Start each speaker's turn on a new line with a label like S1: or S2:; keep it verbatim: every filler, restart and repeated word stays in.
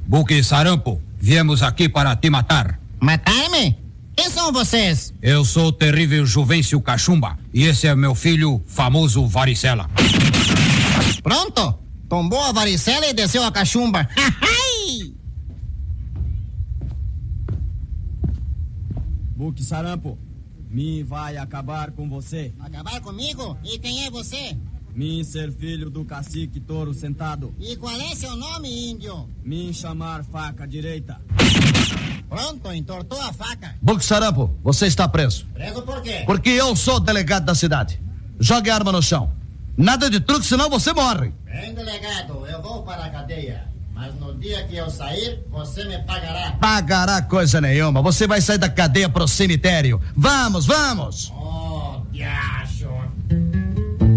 S1: Buque Sarampo, viemos aqui para te matar.
S2: Matar-me? Quem são vocês?
S1: Eu sou o terrível Juvencio Cachumba e esse é meu filho, famoso Varicela.
S2: Pronto, tombou a varicela e desceu a cachumba.
S3: Buque Sarampo, me vai acabar com você.
S2: Acabar comigo? E quem é você?
S3: Me ser filho do cacique Touro Sentado.
S2: E qual é seu nome, índio?
S3: Me chamar Faca Direita.
S2: Pronto, entortou a faca.
S4: Buque Sarampo, você está preso.
S2: Preso por quê?
S4: Porque eu sou o delegado da cidade. Jogue a arma no chão. Nada de truque, senão você morre.
S2: Bem, delegado, eu vou para a cadeia. Mas no dia que eu sair, você me pagará.
S4: Pagará coisa nenhuma. Você vai sair da cadeia pro cemitério. Vamos, vamos!
S2: Oh, diabo!